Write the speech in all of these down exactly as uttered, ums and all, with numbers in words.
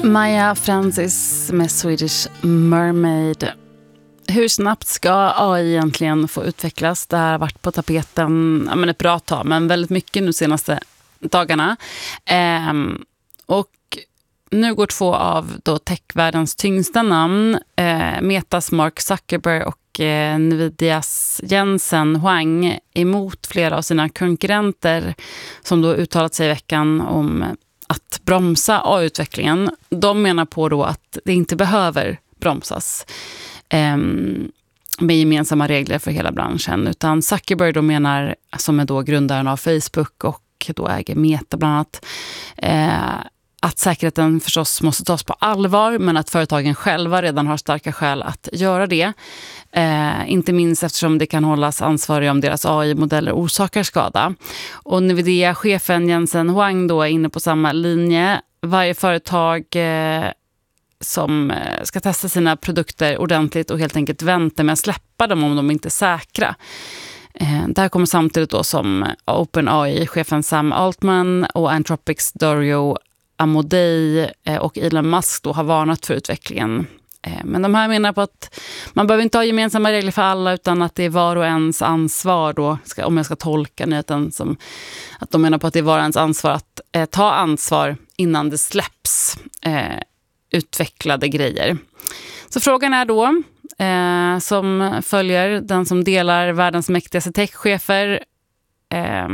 Maja Francis med Swedish Mermaid. Hur snabbt ska A I egentligen få utvecklas? Det här har varit på tapeten ja, men ett bra tag, men väldigt mycket nu senaste dagarna. Ehm, och nu går två av då techvärldens tyngsta namn, eh, Metas Mark Zuckerberg och eh, Nvidias Jensen Huang, emot flera av sina konkurrenter som då uttalat sig i veckan om att bromsa A I-utvecklingen. De menar på då att det inte behöver bromsas eh, med gemensamma regler för hela branschen, utan Zuckerberg då menar, som är då grundaren av Facebook och då äger Meta bland annat, eh, att säkerheten förstås måste tas på allvar, men att företagen själva redan har starka skäl att göra det. Eh, inte minst eftersom det kan hållas ansvariga om deras A I-modeller orsakar skada. Och Nvidia-chefen Jensen Huang då är inne på samma linje. Varje företag eh, som ska testa sina produkter ordentligt och helt enkelt vänta med att släppa dem om de inte är säkra. Eh, det här kommer samtidigt då som OpenAI-chefen Sam Altman och Anthropics Dario Amodei och Elon Musk då har varnat för utvecklingen. Men de här menar på att man behöver inte ha gemensamma regler för alla, utan att det är var och ens ansvar då, om jag ska tolka nyheten som att de menar på att det är var och ens ansvar att eh, ta ansvar innan det släpps eh, utvecklade grejer. Så frågan är då, eh, som följer den som delar världens mäktigaste techchefer, eh,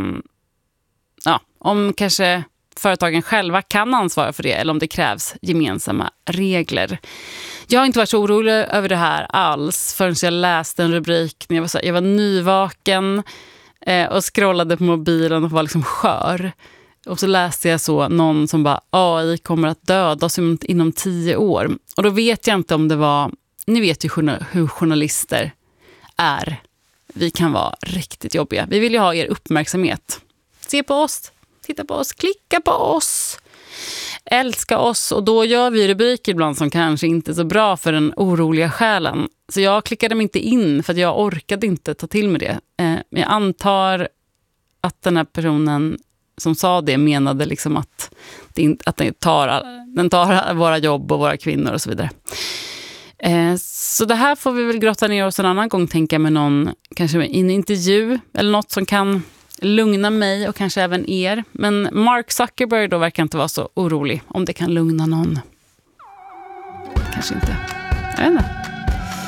ja, om kanske företagen själva kan ansvara för det eller om det krävs gemensamma regler. Jag har inte varit så orolig över det här alls förrän jag läste en rubrik när jag var, så, jag var nyvaken eh, och scrollade på mobilen och var liksom skör. Och så läste jag så någon som bara A I kommer att döda oss inom tio år. Och då vet jag inte om det var, ni vet ju hur journalister är. Vi kan vara riktigt jobbiga. Vi vill ju ha er uppmärksamhet. Se på oss. Titta på oss, klicka på oss, älska oss, och då gör vi rubriker ibland som kanske inte är så bra för den oroliga själen. Så jag klickade mig inte in för att jag orkade inte ta till med det. Eh, jag antar att den här personen som sa det menade liksom att, det, att den, tar, den tar våra jobb och våra kvinnor och så vidare. Eh, så det här får vi väl grotta ner oss en annan gång, tänka med någon, kanske med en intervju eller något som kan lugna mig och kanske även er. Men Mark Zuckerberg då verkar inte vara så orolig, om det kan lugna någon. Kanske inte. Jag vet inte.